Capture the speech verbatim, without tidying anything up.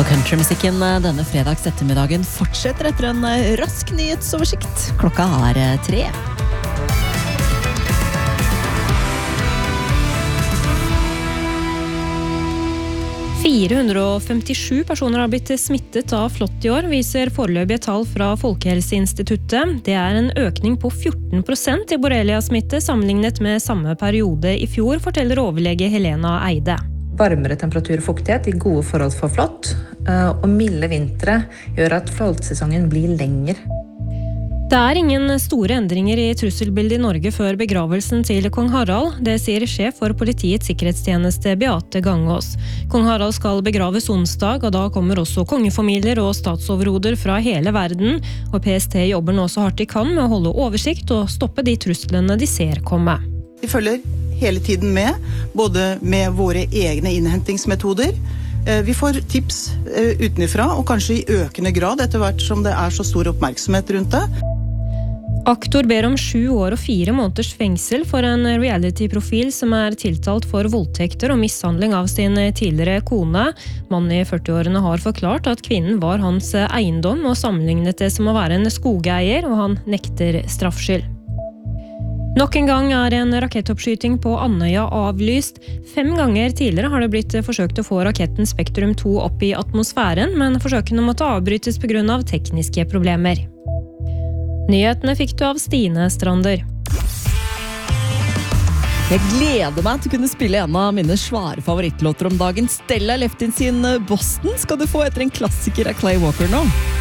Og countrymusikken denne fredags ettermiddagen fortsetter etter en rask nyhetsoversikt. Klokka er tre. fire hundre femtisju personer har blitt smittet av flått i år, viser foreløpige tall fra Folkehelseinstituttet. Det er en økning på fjorten prosent i borrelia-smitte sammenlignet med samme periode i fjor, forteller overlege Helena Eide. Varmere temperatur og fuktighet i gode forhold for flått, og milde vintre gjør at flåttsesongen blir lenger. Det er ingen store endringer i trusselbildet i Norge før begravelsen til kong Harald. Det sier sjef for politiets sikkerhetstjeneste Beate Gangås. Kong Harald skal begraves onsdag, og da kommer også kongefamilier og statsoverhoder fra hele verden. Og P S T jobber nå så hardt de kan med å holde oversikt og stoppe de truslene de ser komme. Vi følger hele tiden med, både med våre egne innhentingsmetoder. Vi får tips utenifra, og kanskje i økende grad etter hvert som det er så stor oppmerksomhet rundt det. Aktor ber om sju år og fire måneders fengsel for en reality-profil som er tiltalt for voldtekter og mishandling av sin tidligere kone. Mannen i førtiårene har forklart at kvinnen var hans eiendom og sammenlignet det som å være en skogeier, og han nekter straffskyld. Nok en gang er en rakettoppskyting på Andøya avlyst. Fem ganger tidligere har det blitt forsøkt å få raketten Spektrum to opp i atmosfæren, men forsøkene måtte avbrytes på grunn av tekniske problemer. Nyhetene fikk du av Stine Strander. Jeg gleder meg til å kunne spille en av mine svære favorittlåter om dagen. Stella Leftin sin Boston skal du få etter en klassiker av Clay Walker nå.